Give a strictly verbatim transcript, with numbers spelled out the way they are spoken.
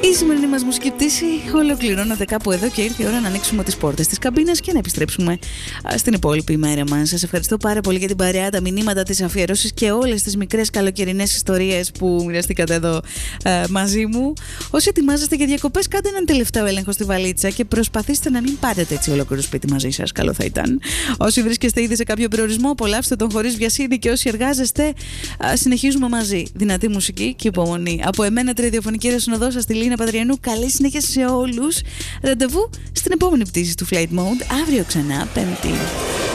Η σημερινή μας μουσική πτήση ολοκληρώνεται κάπου εδώ και ήρθε η ώρα να ανοίξουμε τις πόρτες της καμπίνας και να επιστρέψουμε στην υπόλοιπη ημέρα μας. Σας ευχαριστώ πάρα πολύ για την παρέα, τα μηνύματα, τις αφιερώσεις και όλες τις μικρές καλοκαιρινές ιστορίες που μοιραστήκατε εδώ ε, μαζί μου. Όσοι ετοιμάζεστε για διακοπές, κάντε έναν τελευταίο έλεγχο στη βαλίτσα και προσπαθήστε να μην πάρετε έτσι ολόκληρο σπίτι μαζί σας. Καλό θα ήταν. Όσοι βρίσκεστε ήδη σε κάποιο προορισμό, απολαύστε τον χωρίς βιασύνη και όσοι εργάζεστε, ε, συνεχίζουμε μαζί. Δυνατή μουσική και υπομονή. Από εμένα, τη ραδιοφωνική ρεσονοδό σας, τη Λίνα Παδριανού, καλή συνέχεια σε όλους. Ραντεβού στην επόμενη πτήση του Flight Mode αύριο ξανά, Πέμπτη.